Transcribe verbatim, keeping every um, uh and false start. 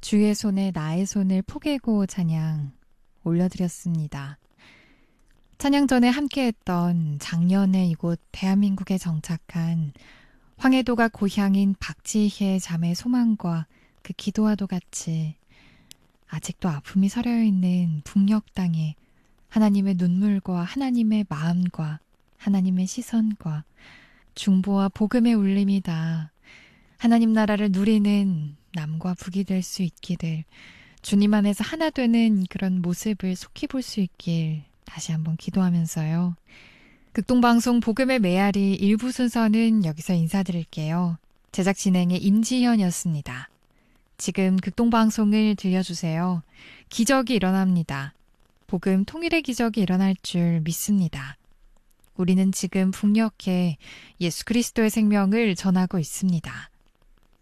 주의 손에 나의 손을 포개고 찬양 올려드렸습니다. 찬양 전에 함께했던 작년에 이곳 대한민국에 정착한 황해도가 고향인 박지희의 자매 소망과 그 기도와도 같이 아직도 아픔이 서려 있는 북녘 땅에 하나님의 눈물과 하나님의 마음과 하나님의 시선과 중보와 복음의 울림이다. 하나님 나라를 누리는 남과 북이 될 수 있기를, 주님 안에서 하나 되는 그런 모습을 속히 볼 수 있길 다시 한번 기도하면서요. 극동방송 복음의 메아리 일부 순서는 여기서 인사드릴게요. 제작 진행의 임지현이었습니다. 지금 극동방송을 들려주세요. 기적이 일어납니다. 복음 통일의 기적이 일어날 줄 믿습니다. 우리는 지금 북녘에 예수 그리스도의 생명을 전하고 있습니다.